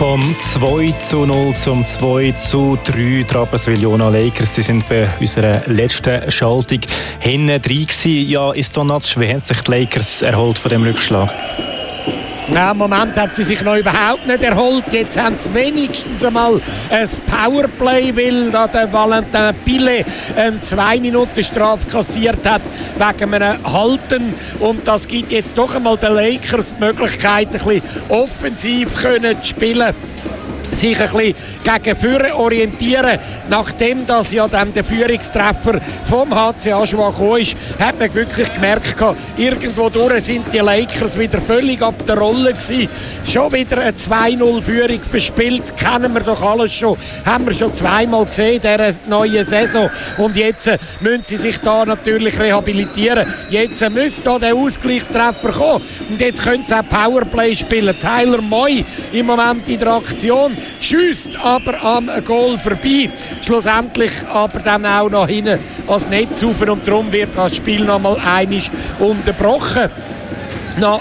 Vom 2:0 zum 2:3. Die Rapperswil-Jona Lakers, die sind bei unserer letzten Schaltung hinten drin gewesen. Ja, Istonatsch, wie haben sich die Lakers erholt von dem Rückschlag? Ja, im Moment hat sie sich noch überhaupt nicht erholt. Jetzt haben sie wenigstens einmal ein Powerplay, weil da der Valentin Pile eine 2-Minuten-Strafe kassiert hat wegen einem Halten. Und das gibt jetzt doch einmal den Lakers die Möglichkeit, ein bisschen offensiv zu spielen. Sich ein bisschen gegen vorne orientieren. Nachdem das ja dann der Führungstreffer vom HC Aschua gekommen ist, hat man wirklich gemerkt, irgendwo durch sind die Lakers wieder völlig ab der Rolle gewesen. Schon wieder eine 2-0-Führung verspielt. Kennen wir doch alles schon. Haben wir schon zweimal gesehen in dieser neuen Saison. Und jetzt müssen sie sich da natürlich rehabilitieren. Jetzt müsste da der Ausgleichstreffer kommen. Und jetzt können sie auch Powerplay spielen. Tyler Moy im Moment in der Aktion. Schießt aber am Goal vorbei. Schlussendlich aber dann auch noch hinten ans Netz rauf. Und darum wird das Spiel noch mal einmal unterbrochen. Nach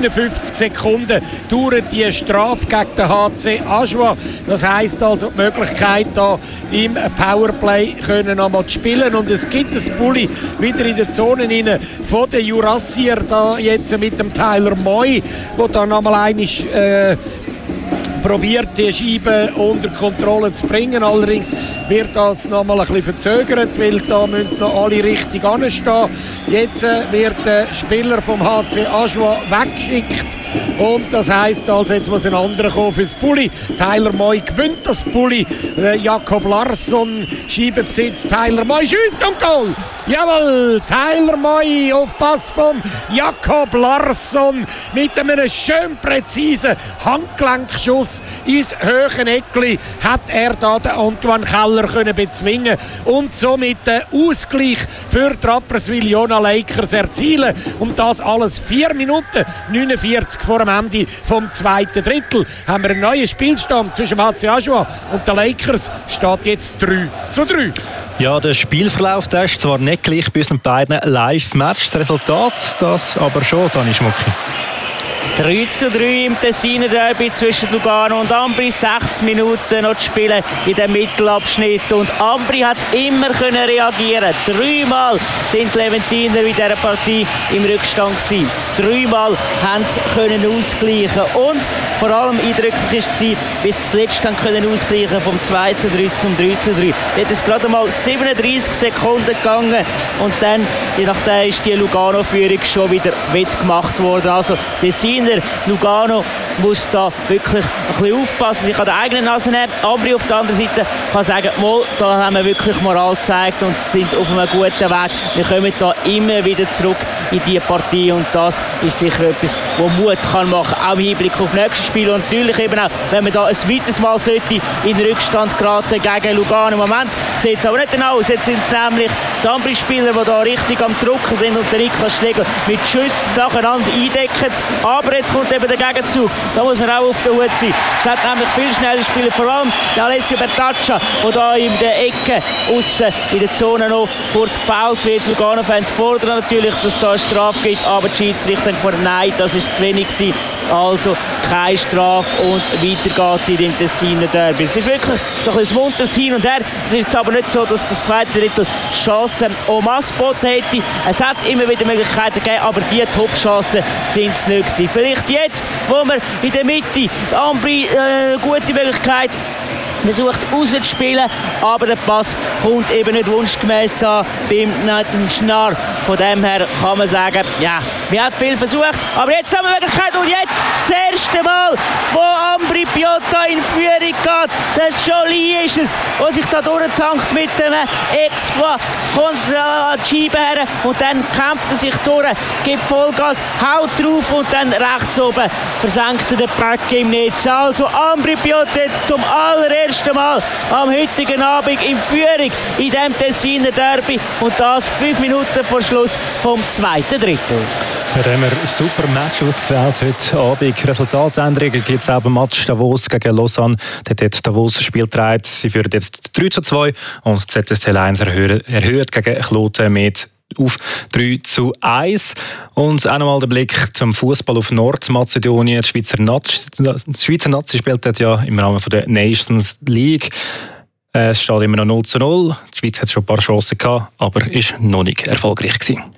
57 Sekunden dauert die Strafe gegen den HC Aschua. Das heisst also die Möglichkeit, da im Powerplay noch mal zu spielen. Und es gibt ein Bulli wieder in der Zone rein von den Jurassier, da jetzt mit dem Tyler Moy, der da noch mal einmal probiert, die Scheibe unter Kontrolle zu bringen. Allerdings wird das noch mal ein bisschen verzögert, weil da müssen noch alle richtig anstehen. Jetzt wird der Spieler vom HC Aschua weggeschickt. Und das heisst also, jetzt muss ein anderer kommen fürs Bulli. Tyler Moy gewinnt das Bulli. Jakob Larsson, Scheibebesitz. Tyler Moy schießt und Goal! Jawohl, Tyler Moy auf Pass vom Jakob Larsson mit einem schön präzisen Handgelenkschuss ins hohe Eckli hat er da den Antoine Keller können bezwingen und somit den Ausgleich für die Rapperswil-Jona Lakers erzielen. Und das alles 4 Minuten 49 vor dem Ende vom zweiten Drittel. Haben wir einen neuen Spielstand zwischen HC Aschua und den Lakers. Steht jetzt 3:3. Ja, der Spielverlauf der ist zwar nicht gleich bei unseren beiden Live-Matches. Das Resultat, das aber schon, Dani Schmucki. 3:3 im Tessiner Derby zwischen Lugano und Ambri. 6 Minuten noch zu spielen in dem Mittelabschnitt. Und Ambri hat immer reagieren. 3-mal sind die Leventiner in dieser Partie im Rückstand gewesen. 3-mal haben sie können ausgleichen. Und vor allem eindrücklich war, bis sie zuletzt können ausgleichen vom 2:3 zum 3:3. Dort ist gerade mal 37 Sekunden gegangen. Und dann, je nachdem, ist die Lugano-Führung schon wieder wettgemacht worden. Also Tessiner, Lugano muss da wirklich ein bisschen aufpassen, sich an der eigenen Nase nehmen. Ambri auf der anderen Seite kann sagen, da haben wir wirklich Moral gezeigt und sind auf einem guten Weg. Wir kommen da immer wieder zurück in diese Partie und das ist sicher etwas, das Mut kann machen, auch im Hinblick auf das nächste Spiel. Und natürlich eben auch, wenn man da ein weiteres Mal sollte in den Rückstand geraten gegen Lugano. Im Moment sieht es aber nicht aus. Jetzt sind es nämlich die Ambri-Spieler, die da richtig am Drucken sind und der Niklas Schlegel mit Schüssen nacheinander eindecken. Aber jetzt kommt eben der Gegenzug. Da muss man auch auf der Hut sein. Es hat nämlich viel schnellere Spieler, vor allem der Alessio Bertaccia, der da in der Ecke aussen in der Zone noch kurz gefoult wird. Lugano-Fans fordern natürlich, dass es da eine Strafe gibt, aber die Schiedsrichter fordern, nein, das ist zu wenig gewesen. Also keine Strafe und weiter geht es in dem Tessiner Derby. Es ist wirklich so ein bisschen munteres Hin und Her. Es ist jetzt aber nicht so, dass das zweite Drittel Chancen en masse geboten hätte. Es hat immer wieder Möglichkeiten gegeben, aber die Top-Chancen sind es nicht gewesen. Vielleicht jetzt, wo wir in der Mitte Ambri gute Möglichkeit versucht rauszuspielen, aber der Pass kommt eben nicht wunschgemäß an beim Nathan Schnarr. Von dem her kann man sagen, ja, wir haben viel versucht, aber jetzt haben wir Möglichkeit und jetzt das erste Mal, wo Ambri Piotta in Führung geht. Der Jolie ist es, der sich da durchtankt mit dem Exploit, kommt an die Scheibe her und dann kämpft er sich durch, gibt Vollgas, haut drauf und dann rechts oben versenkt er den Pack im Netz. Also Ambri Piotta jetzt zum allerersten Mal am heutigen Abend in Führung in diesem Tessiner Derby und das 5 Minuten vor Schluss vom zweiten Drittel. Wir haben ein super Match ausgewählt heute Abend. Resultatänderungen gibt es auch beim Match Davos gegen Lausanne. Dort hat Davos das Spiel gedreht. Sie führen jetzt 3:2 und ZSC 1 erhöht gegen Kloten mit auf 3-1. Und auch nochmal der Blick zum Fußball auf Nordmazedonien. Die Schweizer Nazi spielt dort ja im Rahmen der Nations League. Es steht immer noch 0-0. Die Schweiz hat schon ein paar Chancen gehabt, aber ist noch nicht erfolgreich gewesen.